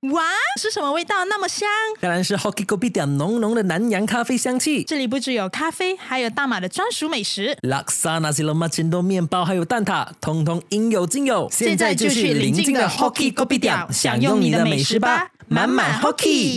哇，是什么味道那么香？ 当然是 Hoki Kopi Tiam 浓浓的南洋咖啡香气。 这里不只有咖啡，还有大马的专属美食。 Laksa Nasi Lemak Cendol 面包还有蛋挞，通通应有尽有。 现在就去邻近的 Hoki Kopi Tiam 享用你的美食吧，满满 Hoki。